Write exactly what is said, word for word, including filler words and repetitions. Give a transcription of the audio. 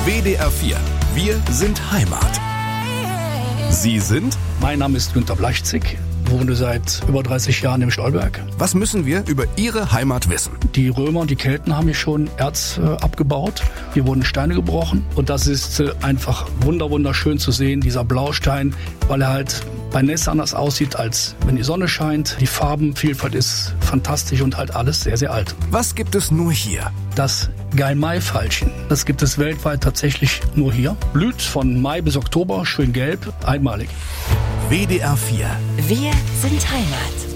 W D R vier. Wir sind Heimat. Sie sind? Mein Name ist Günter Blachzig, wohne seit über dreißig Jahren im Stolberg. Was müssen wir über Ihre Heimat wissen? Die Römer und die Kelten haben hier schon Erz äh, abgebaut. Hier wurden Steine gebrochen und das ist äh, einfach wunder wunderschön zu sehen, dieser Blaustein, weil er halt bei Nässe anders aussieht, als wenn die Sonne scheint. Die Farbenvielfalt ist fantastisch und halt alles sehr, sehr alt. Was gibt es nur hier? Das Geil-Mai-Veilchen, das gibt es weltweit tatsächlich nur hier. Blüht von Mai bis Oktober, schön gelb, einmalig. W D R vier. Wir sind Heimat.